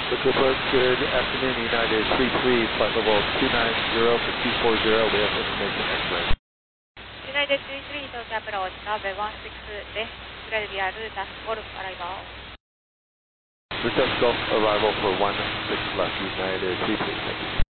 Liquid Book, good afternoon, United 33, flight level 290 for 240, we have information X-ray. United 33 to approach runway 16 left, Philadelphia route Golf arrival. Request Golf arrival for 16 left, United 33, thank you.